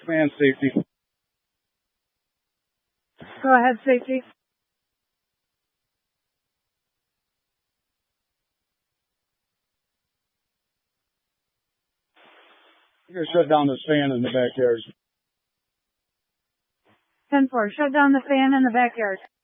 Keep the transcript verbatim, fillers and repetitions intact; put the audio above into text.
fan safety. Go ahead, safety. You're going to shut down this fan in the backyard. ten four, shut down the fan in the backyard.